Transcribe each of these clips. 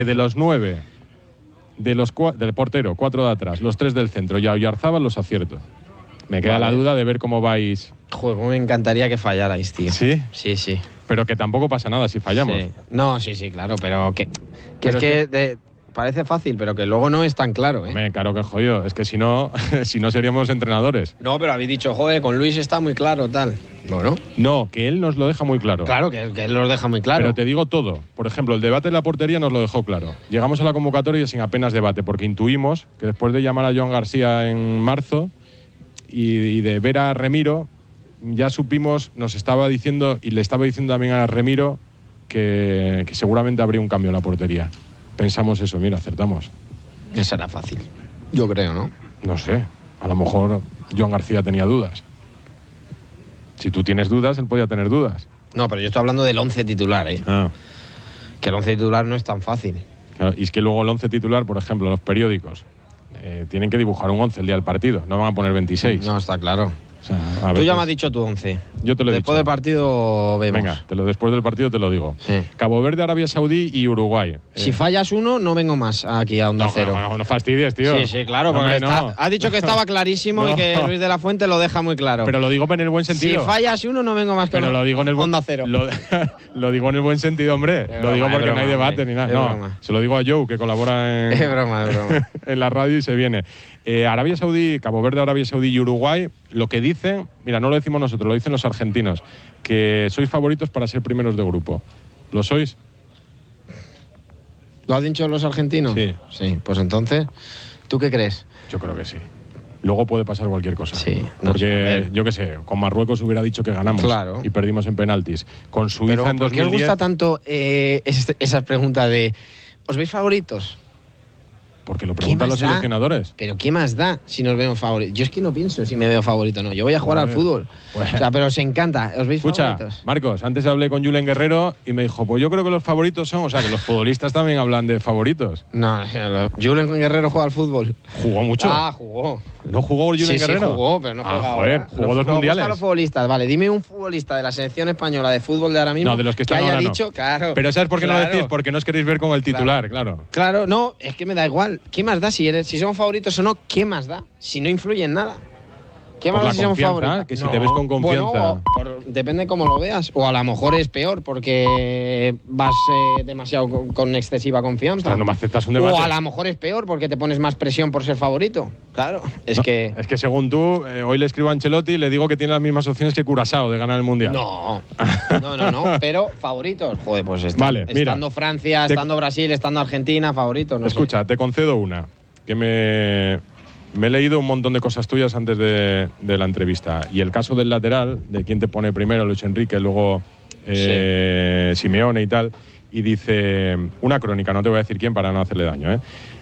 de los 9, del portero, 4 de atrás, los 3 del centro y a Oyarzábal los acierto. Me queda la duda de ver cómo vais. Joder, me encantaría que fallarais, tío. ¿Sí? Sí. Pero que tampoco pasa nada si fallamos. Sí. No, sí, claro, pero parece fácil, pero que luego no es tan claro, ¿eh? Claro que jodido. Es que si no, si no seríamos entrenadores. No, pero habéis dicho, joder, con Luis está muy claro, tal. Bueno. No, que él nos lo deja muy claro. Claro, que él los deja muy claro. Pero te digo todo. Por ejemplo, el debate de la portería nos lo dejó claro. Llegamos a la convocatoria sin apenas debate, porque intuimos que después de llamar a Joan García en marzo y de ver a Remiro, ya supimos, nos estaba diciendo, y le estaba diciendo también a Remiro, que seguramente habría un cambio en la portería. Pensamos eso, mira, acertamos. Eso era fácil. Yo creo, ¿no? No sé, a lo mejor Joan García tenía dudas. Si tú tienes dudas, él podía tener dudas. No, pero yo estoy hablando del 11 titular, ¿eh? Que el 11 titular no es tan fácil. Claro, y es que luego el 11 titular, por ejemplo, los periódicos, tienen que dibujar un 11 el día del partido, no van a poner 26. No, está claro. O sea, tú ya me has dicho tu 11. Yo te lo he Después dicho. del partido vemos. Venga, después del partido te lo digo. Sí. Cabo Verde, Arabia Saudí y Uruguay. Si fallas uno, no vengo más aquí a Onda Cero. No fastidies, tío. Sí, claro, porque has dicho que estaba clarísimo y que Luis de la Fuente lo deja muy claro. Pero lo digo en el buen sentido. Si fallas uno, no vengo más que Pero lo digo en el Onda Cero. Lo digo en el buen sentido, hombre. Lo digo porque no hay debate ni nada. No, se lo digo a Joe, que colabora Es broma. en la radio y se viene. Arabia Saudí, Cabo Verde, Arabia Saudí y Uruguay, lo que dicen, mira, no lo decimos nosotros, lo dicen los argentinos, que sois favoritos para ser primeros de grupo. ¿Lo sois? ¿Lo han dicho los argentinos? Sí. Sí, pues entonces, ¿tú qué crees? Yo creo que sí. Luego puede pasar cualquier cosa. Sí. Porque, yo qué sé, con Marruecos hubiera dicho que ganamos. Claro. Y perdimos en penaltis. Con Suiza en 2010… ¿Por qué os gusta tanto esa pregunta de ¿os veis favoritos? Porque lo preguntan los seleccionadores. Pero ¿qué más da si nos vemos favoritos? Yo es que no pienso si me veo favorito o no. Yo voy a jugar al fútbol. O sea, pero os encanta. ¿Os veis favoritos? Marcos, antes hablé con Julen Guerrero y me dijo, pues yo creo que los favoritos son… O sea, que los futbolistas también hablan de favoritos. No, Julen Guerrero juega al fútbol. ¿Jugó mucho? Jugó. ¿No jugó Julen Guerrero? Sí, jugó, pero no jugaba. Joder, jugó 2 mundiales. Los futbolistas, vale. Dime un futbolista de la selección española de fútbol de ahora mismo. No, de los que están haya ahora dicho, no. claro. Pero ¿sabes por qué no lo decís? Porque no os queréis ver con el titular, claro. Claro, no, es que me da igual. ¿Qué más da si somos favoritos o no? ¿Qué más da? Si no influye en nada. ¿Qué más da si somos favoritos? Que si te ves con confianza. Bueno, depende cómo lo veas. O a lo mejor es peor porque vas demasiado con excesiva confianza. Pero no me aceptas un debate. O a lo mejor es peor porque te pones más presión por ser favorito. Claro, es que según tú, hoy le escribo a Ancelotti y le digo que tiene las mismas opciones que Curaçao de ganar el Mundial. No, pero favoritos. Joder, pues estando Francia, estando Brasil, estando Argentina, favoritos. No Escucha, te concedo una, que me he leído un montón de cosas tuyas antes de la entrevista. Y el caso del lateral, de quién te pone primero, Luis Enrique, luego Simeone y tal. Y dice, una crónica, no te voy a decir quién para no hacerle daño.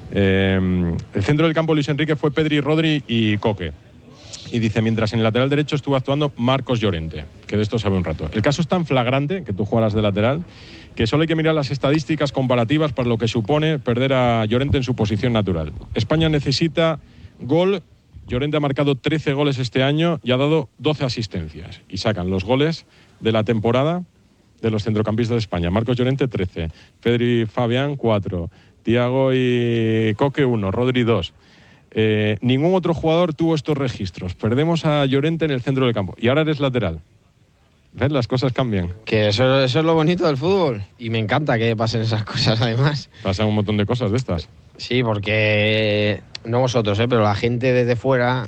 El centro del campo Luis Enrique fue Pedri, Rodri y Coque. Y dice, mientras en el lateral derecho estuvo actuando Marcos Llorente, que de esto sabe un rato. El caso es tan flagrante, que tú jugaras de lateral, que solo hay que mirar las estadísticas comparativas para lo que supone perder a Llorente en su posición natural. España necesita gol. Llorente ha marcado 13 goles este año y ha dado 12 asistencias. Y sacan los goles de la temporada de los centrocampistas de España. Marcos Llorente, 13. Pedri y Fabián, 4. Thiago y Coque, 1. Rodri, 2. Ningún otro jugador tuvo estos registros. Perdemos a Llorente en el centro del campo. Y ahora eres lateral. ¿Ves? Las cosas cambian. Que eso es lo bonito del fútbol. Y me encanta que pasen esas cosas, además. Pasan un montón de cosas de estas. Sí, porque… No vosotros, pero la gente desde fuera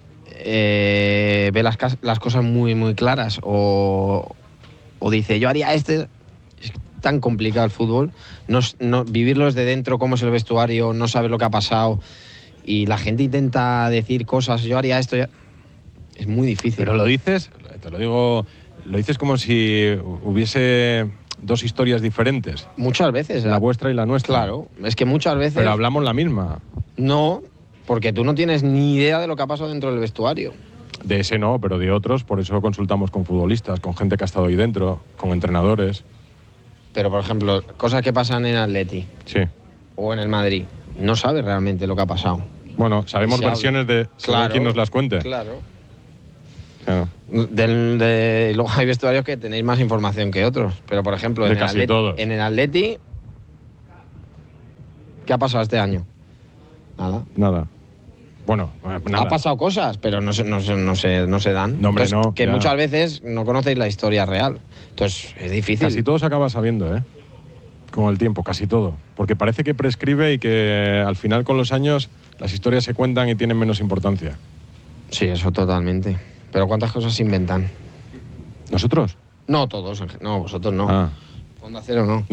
ve las cosas muy, muy claras. O dice, yo haría este… Es tan complicado el fútbol. Vivirlo desde dentro, cómo es el vestuario, no saber lo que ha pasado. Y la gente intenta decir cosas, yo haría esto. Es muy difícil. Pero lo dices, te lo digo, lo dices como si hubiese dos historias diferentes. Muchas veces. La vuestra y la nuestra. Claro, es que muchas veces… Pero hablamos la misma. No, porque tú no tienes ni idea de lo que ha pasado dentro del vestuario. De ese no, pero de otros, por eso consultamos con futbolistas, con gente que ha estado ahí dentro, con entrenadores. Pero, por ejemplo, cosas que pasan en Atleti. Sí. O en el Madrid. No sabes realmente lo que ha pasado. Bueno, sabemos versiones de quién nos las cuente. Claro. Claro. Luego hay vestuarios que tenéis más información que otros. Pero, por ejemplo, en el Atleti ¿Qué ha pasado este año? Nada. Bueno, nada. Ha pasado cosas, pero no se dan. No, hombre, Entonces, no, que ya. muchas veces no conocéis la historia real. Entonces, es difícil. Casi todo se acaba sabiendo, ¿eh? Con el tiempo, casi todo. Porque parece que prescribe y que al final con los años las historias se cuentan y tienen menos importancia. Sí, eso totalmente. Pero ¿cuántas cosas se inventan? ¿Nosotros? No todos, no, vosotros no. Ah. Onda Cero no.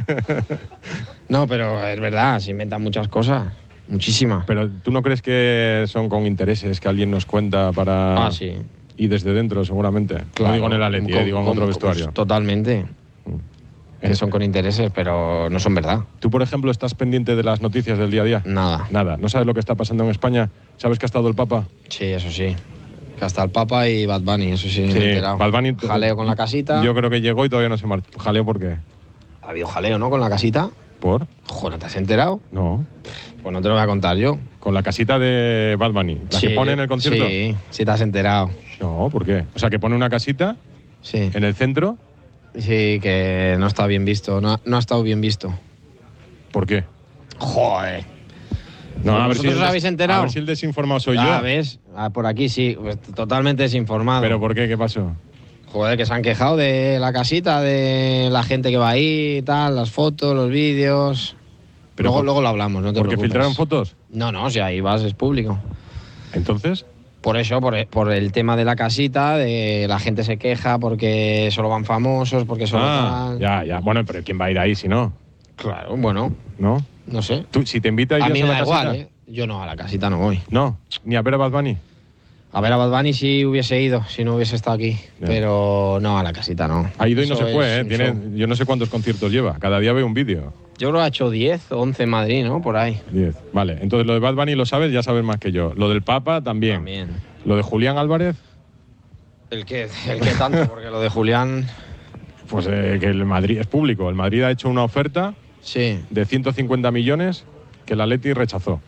No, pero es verdad, se inventan muchas cosas. Muchísimas. Pero ¿tú no crees que son con intereses que alguien nos cuenta para...? Ah, sí. Y desde dentro, seguramente. No digo en el Atleti, digo en otro vestuario. Totalmente. Que son con intereses, pero no son verdad. ¿Tú, por ejemplo, estás pendiente de las noticias del día a día? Nada. Nada. ¿No sabes lo que está pasando en España? ¿Sabes que ha estado el Papa? Sí, eso sí. Que hasta el Papa y Bad Bunny, eso sí, me he enterado. Bad Bunny, jaleo con la casita. Yo creo que llegó y todavía no se marchó. ¿Jaleo por qué? Ha habido jaleo, ¿no? Con la casita. ¿Por? Joder, ¿no te has enterado? No. Pues no te lo voy a contar yo. Con la casita de Bad Bunny. ¿La que pone en el concierto? Sí, sí te has enterado. No, ¿por qué? O sea, que pone una casita Sí. en el centro. Sí, que no está bien visto. No ha estado bien visto. ¿Por qué? Joder. No, a ver ¿Vosotros os habéis enterado? A ver si el desinformado soy Ah, yo. ¿ves? Ah, por aquí sí, pues, totalmente desinformado. ¿Pero por qué? ¿Qué pasó? Joder, que se han quejado de la casita, de la gente que va ahí y tal, las fotos, los vídeos. Pero Luego lo hablamos, no te ¿Porque preocupes. filtraron fotos? No, si ahí vas, es público. Entonces, Por eso, por el tema de la casita, de la gente se queja porque solo van famosos, porque solo tal. ya. Bueno, pero ¿quién va a ir ahí si no? Claro, bueno, ¿No? no sé. ¿Tú, si te invita, A irías mí a me la da casita? igual, ¿eh? Yo no, a la casita no voy. No, ni a ver a Bad Bunny. A ver a Bad Bunny si hubiese ido, si no hubiese estado aquí. Ya. Pero no, a la casita no. Ha ido y no Eso se fue, es ¿eh? un Tiene, show. yo no sé cuántos conciertos lleva. Cada día veo un vídeo. Yo creo que ha hecho 10 o 11 en Madrid, ¿no? Por ahí. 10. Vale, entonces lo de Bad Bunny lo sabes, ya sabes más que yo. Lo del Papa también. También. Lo de Julián Álvarez, El que tanto, porque lo de Julián. pues que el Madrid es público. El Madrid ha hecho una oferta Sí. de 150 millones que el Atleti rechazó.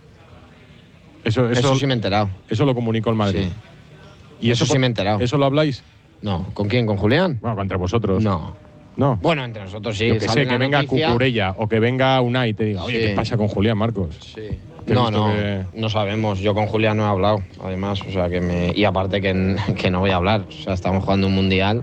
Eso sí me he enterado. Eso lo comunicó el Madrid. Sí. ¿Y Eso sí me he enterado. ¿Eso lo habláis? No. ¿Con quién? ¿Con Julián? Bueno, entre vosotros. No. No. Bueno, entre nosotros sí. Yo que sale sé, la que venga noticia. Cucurella o que venga Unai y te diga, oye, Sí. ¿qué pasa con Julián Marcos? Sí. Que he No, visto no, que- no sabemos. Yo con Julián no he hablado, además. O sea, y aparte que no voy a hablar. O sea, estamos jugando un mundial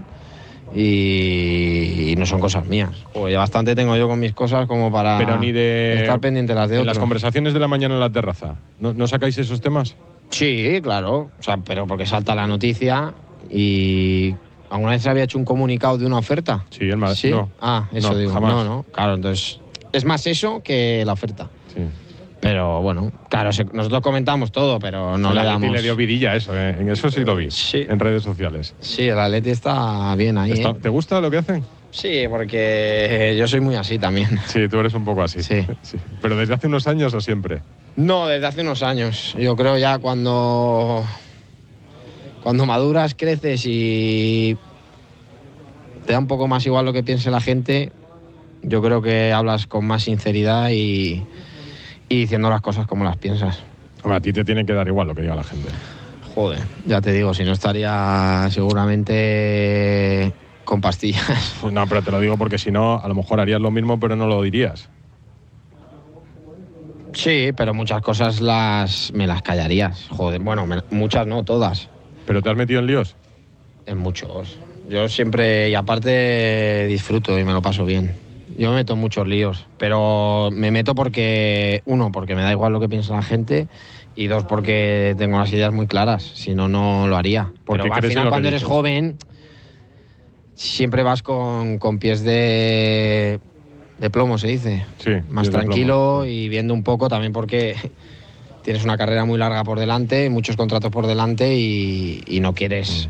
y no son cosas mías. Oye, bastante tengo yo con mis cosas como para Pero ni de... estar pendiente las de En otros. las conversaciones de la mañana en la terraza, ¿no sacáis esos temas? Sí, claro. O sea, pero porque salta la noticia y... ¿Alguna vez se había hecho un comunicado de una oferta? Sí, el Madrid. ¿Sí? No. Ah, eso No, digo. jamás. No. Claro, entonces... Es más eso que la oferta. Sí. Pero bueno, claro, nosotros comentamos todo, pero no El le Atleti damos... le dio vidilla a eso, en eso sí lo vi. Sí. En redes sociales. Sí, el Atleti está bien ahí. ¿eh? ¿Te gusta lo que hacen? Sí, porque yo soy muy así también. Sí, tú eres un poco así. Sí. ¿Pero desde hace unos años o siempre? No, desde hace unos años. Yo creo ya cuando maduras, creces y te da un poco más igual lo que piense la gente, yo creo que hablas con más sinceridad y diciendo las cosas como las piensas. Hombre, a ti te tiene que dar igual lo que diga la gente. Joder, ya te digo, si no estaría seguramente con pastillas. Pues no, pero te lo digo porque si no, a lo mejor harías lo mismo, pero no lo dirías. Sí, pero muchas cosas me las callarías. Joder, bueno, muchas no, todas. ¿Pero te has metido en líos? En muchos. Yo siempre, y aparte disfruto y me lo paso bien. Yo me meto en muchos líos, pero me meto porque, uno, porque me da igual lo que piensa la gente, y dos, porque tengo las ideas muy claras, si no, no lo haría. Porque Pero al crees en final, lo que cuando eres dices. joven, siempre vas con pies de plomo, se dice. Sí. Más pies de tranquilo plomo. y viendo un poco también porque tienes una carrera muy larga por delante, muchos contratos por delante y no quieres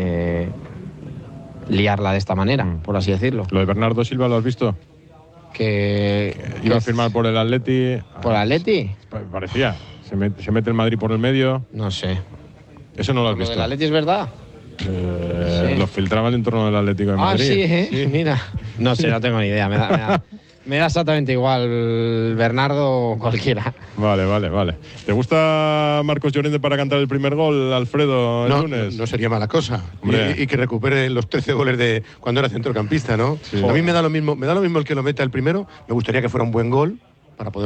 liarla de esta manera, por así decirlo. ¿Lo de Bernardo Silva lo has visto? Que Iba a firmar por el Atleti. ¿Por Atleti? Parecía. Se mete el Madrid por el medio. No sé. Eso no lo has ¿Lo visto. del Atleti es verdad? Sí. Lo filtraba el entorno del Atlético de Madrid. Sí, ¿eh? Mira. No sé, no tengo ni idea. Me da exactamente igual Bernardo o cualquiera. Vale. ¿Te gusta Marcos Llorente para cantar el primer gol, Alfredo, el No, lunes? no sería mala cosa. Hombre. Y que recupere los 13 goles de cuando era centrocampista, ¿no? Sí. A mí me da lo mismo el que lo meta el primero. Me gustaría que fuera un buen gol para poder